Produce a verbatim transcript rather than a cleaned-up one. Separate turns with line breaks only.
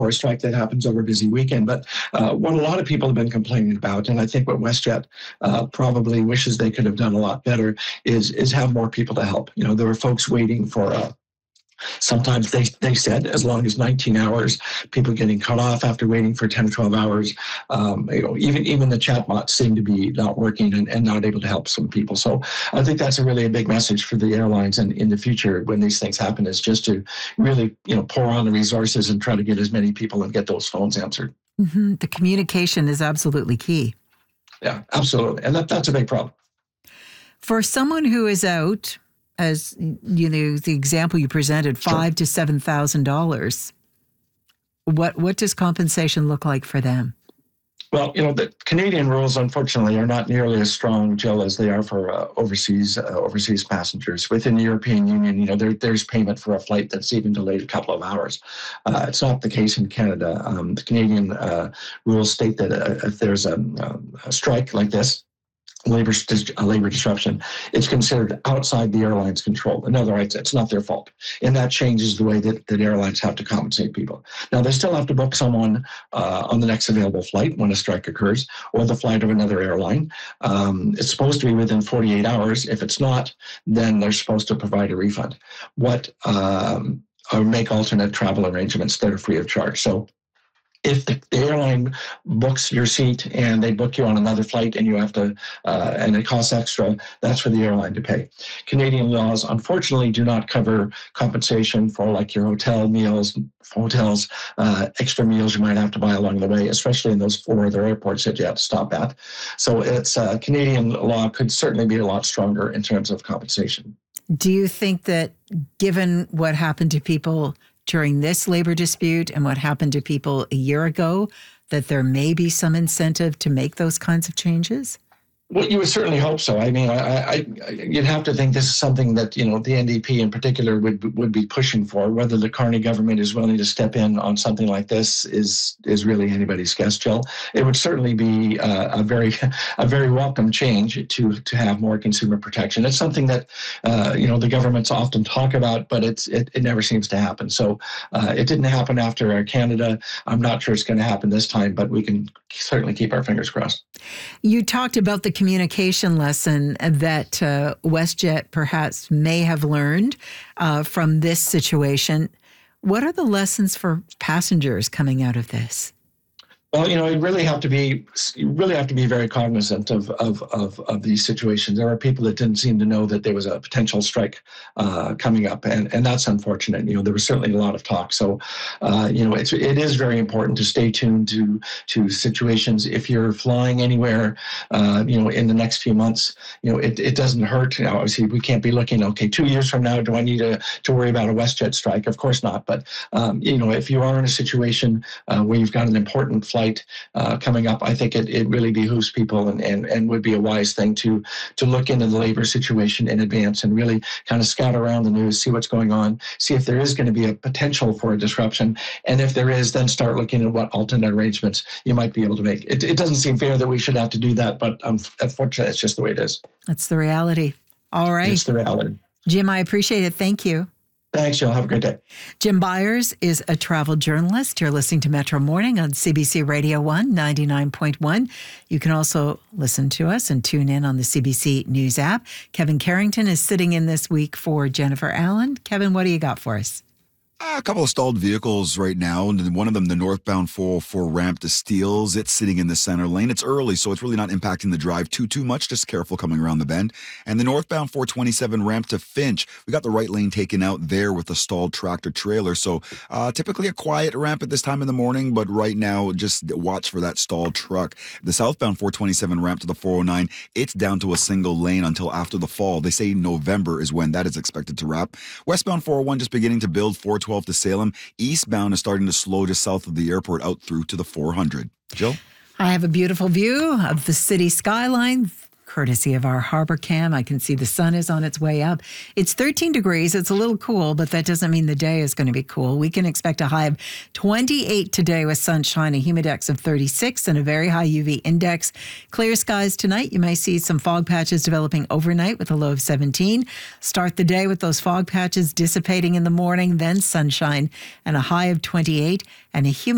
or a strike that happens over a busy weekend. But uh, what a lot of people have been complaining about, and I think what WestJet uh, probably wishes they could have done a lot better, is is have more people to help. You know, there were folks waiting for uh, sometimes they, they said as long as nineteen hours, people getting cut off after waiting for ten or twelve hours. Um, you know, even even the chatbots seem to be not working and, and not able to help some people. So I think that's a really a big message for the airlines and in the future when these things happen, is just to really, you know, pour on the resources and try to get as many people and get those phones answered.
Mm-hmm. The communication is absolutely key.
Yeah, absolutely. And that, that's a big problem.
For someone who is out, as you know, the example you presented, five to seven thousand dollars. What what does compensation look like for them?
Well, you know, the Canadian rules, unfortunately, are not nearly as strong, Jill, as they are for uh, overseas uh, overseas passengers. Within the European Union, you know, there, there's payment for a flight that's even delayed a couple of hours. Uh, it's not the case in Canada. Um, the Canadian uh, rules state that uh, if there's a, a strike like this, labor a labor disruption, it's considered outside the airline's control. In other words, it's not their fault. And that changes the way that, that airlines have to compensate people. Now, they still have to book someone uh, on the next available flight when a strike occurs, or the flight of another airline. Um, it's supposed to be within forty-eight hours. If it's not, then they're supposed to provide a refund. What um, or make alternate travel arrangements that are free of charge. So if the, the airline books your seat and they book you on another flight and you have to, uh, and it costs extra, that's for the airline to pay. Canadian laws, unfortunately, do not cover compensation for like your hotel meals, hotels, uh, extra meals you might have to buy along the way, especially in those four other airports that you have to stop at. So it's uh, Canadian law could certainly be a lot stronger in terms of compensation.
Do you think that given what happened to people during this labor dispute and what happened to people a year ago, that there may be some incentive to make those kinds of changes?
Well, you would certainly hope so. I mean, I, I, you'd have to think this is something that, you know, the N D P in particular would would be pushing for. Whether the Carney government is willing to step in on something like this is is really anybody's guess, Jill. It would certainly be uh, a very a very welcome change to to have more consumer protection. It's something that uh, you know the governments often talk about, but it's it, it never seems to happen. So uh, it didn't happen after Canada. I'm not sure it's going to happen this time, but we can certainly keep our fingers crossed.
You talked about the communication lesson that uh, WestJet perhaps may have learned uh, from this situation. What are the lessons for passengers coming out of this?
Well, you know, you really have to be you really have to be very cognizant of of of, of these situations. There are people that didn't seem to know that there was a potential strike uh, coming up, and, and that's unfortunate. You know, there was certainly a lot of talk. So, uh, you know, it's it is very important to stay tuned to to situations. If you're flying anywhere, uh, you know, in the next few months, you know, it, it doesn't hurt. You know, obviously, we can't be looking. Okay, two years from now, do I need to to worry about a WestJet strike? Of course not. But um, you know, if you are in a situation uh, where you've got an important flight Uh, coming up, I think it, it really behooves people and, and, and would be a wise thing to to look into the labor situation in advance and really kind of scout around the news, see what's going on, see if there is going to be a potential for a disruption. And if there is, then start looking at what alternate arrangements you might be able to make. It, it doesn't seem fair that we should have to do that, but um, unfortunately, it's just the way it is.
That's the reality. All right.
It's the reality.
Jim, I appreciate it. Thank you.
Thanks, Jill. Have a great day.
Jim Byers is a travel journalist. You're listening to Metro Morning on C B C Radio one, ninety-nine point one. You can also listen to us and tune in on the C B C News app. Kevin Carrington is sitting in this week for Jennifer Allen. Kevin, what do you got for us?
A couple of stalled vehicles right now, and one of them, the northbound four oh four ramp to Steeles. It's sitting in the center lane. It's early, so it's really not impacting the drive too, too much. Just careful coming around the bend. And the northbound four twenty-seven ramp to Finch, we got the right lane taken out there with a stalled tractor trailer. So uh, typically a quiet ramp at this time in the morning, but right now, just watch for that stalled truck. The southbound four twenty-seven ramp to the four oh nine, it's down to a single lane until after the fall. They say November is when that is expected to wrap. Westbound four oh one just beginning to build, four twelve to Salem. Eastbound is starting to slow just south of the airport out through to the four hundred. Jill?
I have a beautiful view of the city skyline, courtesy of our harbor cam. I can see the sun is on its way up. It's thirteen degrees. It's a little cool, but that doesn't mean the day is going to be cool. We can expect a high of twenty-eight today with sunshine, a humidex of thirty-six, and a very high U V index. Clear skies tonight. You may see some fog patches developing overnight with a low of seventeen. Start the day with those fog patches dissipating in the morning, then sunshine and a high of twenty-eight and a humid